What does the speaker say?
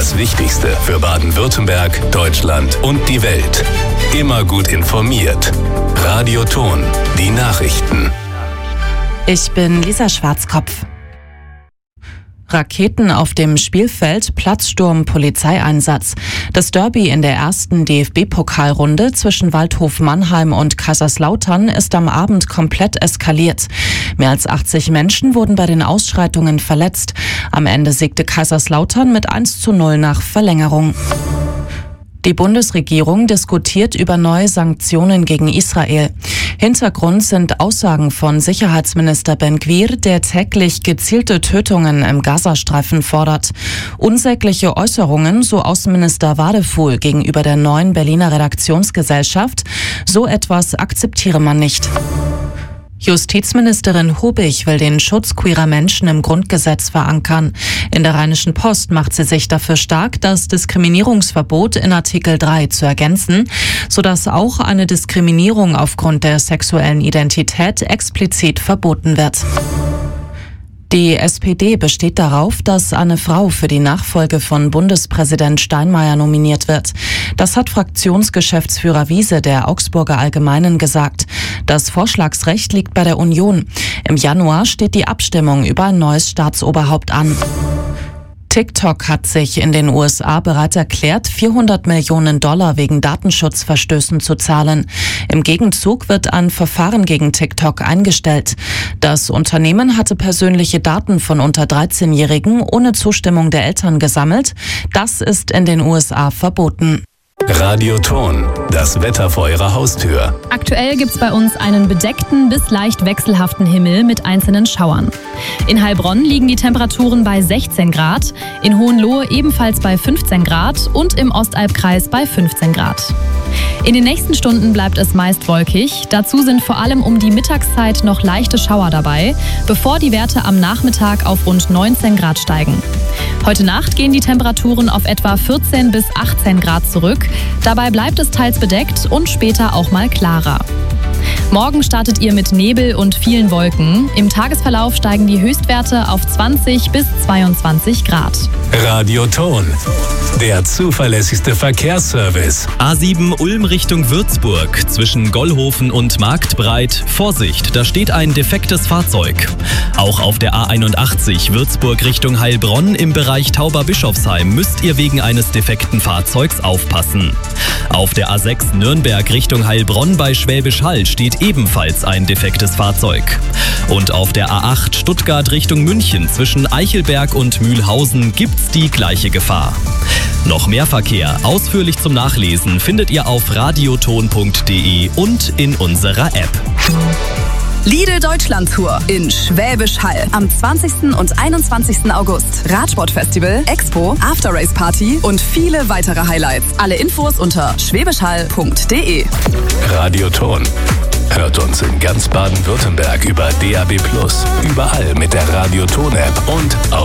Das Wichtigste für Baden-Württemberg, Deutschland und die Welt. Immer gut informiert. Radio Thon, die Nachrichten. Ich bin Lisa Schwarzkopf. Raketen auf dem Spielfeld, Platzsturm, Polizeieinsatz. Das Derby in der ersten DFB-Pokalrunde zwischen Waldhof Mannheim und Kaiserslautern ist am Abend komplett eskaliert. Mehr als 80 Menschen wurden bei den Ausschreitungen verletzt. Am Ende siegte Kaiserslautern mit 1:0 nach Verlängerung. Die Bundesregierung diskutiert über neue Sanktionen gegen Israel. Hintergrund sind Aussagen von Sicherheitsminister Ben-Gvir, der täglich gezielte Tötungen im Gazastreifen fordert. Unsägliche Äußerungen, so Außenminister Wadefuhl gegenüber der neuen Berliner Redaktionsgesellschaft. So etwas akzeptiere man nicht. Justizministerin Hubig will den Schutz queerer Menschen im Grundgesetz verankern. In der Rheinischen Post macht sie sich dafür stark, das Diskriminierungsverbot in Artikel 3 zu ergänzen, sodass auch eine Diskriminierung aufgrund der sexuellen Identität explizit verboten wird. Die SPD besteht darauf, dass eine Frau für die Nachfolge von Bundespräsident Steinmeier nominiert wird. Das hat Fraktionsgeschäftsführer Wiese der Augsburger Allgemeinen gesagt. Das Vorschlagsrecht liegt bei der Union. Im Januar steht die Abstimmung über ein neues Staatsoberhaupt an. TikTok hat sich in den USA bereit erklärt, $400 Millionen wegen Datenschutzverstößen zu zahlen. Im Gegenzug wird ein Verfahren gegen TikTok eingestellt. Das Unternehmen hatte persönliche Daten von unter 13-Jährigen ohne Zustimmung der Eltern gesammelt. Das ist in den USA verboten. Radio Thon, das Wetter vor Ihrer Haustür. Aktuell gibt's bei uns einen bedeckten bis leicht wechselhaften Himmel mit einzelnen Schauern. In Heilbronn liegen die Temperaturen bei 16 Grad, in Hohenlohe ebenfalls bei 15 Grad und im Ostalbkreis bei 15 Grad. In den nächsten Stunden bleibt es meist wolkig. Dazu sind vor allem um die Mittagszeit noch leichte Schauer dabei, bevor die Werte am Nachmittag auf rund 19 Grad steigen. Heute Nacht gehen die Temperaturen auf etwa 14 bis 18 Grad zurück. Dabei bleibt es teils bedeckt und später auch mal klarer. Morgen startet ihr mit Nebel und vielen Wolken. Im Tagesverlauf steigen die Höchstwerte auf 20 bis 22 Grad. Radio Thon, der zuverlässigste Verkehrsservice. A7 Ulm Richtung Würzburg, zwischen Gollhofen und Marktbreit. Vorsicht, da steht ein defektes Fahrzeug. Auch auf der A81 Würzburg Richtung Heilbronn im Bereich Tauberbischofsheim müsst ihr wegen eines defekten Fahrzeugs aufpassen. Auf der A6 Nürnberg Richtung Heilbronn bei Schwäbisch Hall steht ebenfalls ein defektes Fahrzeug. Und auf der A8 Stuttgart Richtung München zwischen Eichelberg und Mühlhausen gibt's die gleiche Gefahr. Noch mehr Verkehr, ausführlich zum Nachlesen, findet ihr auf radiothon.de und in unserer App. Lidl Deutschland Tour in Schwäbisch Hall am 20. und 21. August. Radsportfestival, Expo, After-Race Party und viele weitere Highlights. Alle Infos unter schwäbischhall.de. Radio Thon hört uns in ganz Baden-Württemberg über DAB+, überall mit der Radio Thon App und auf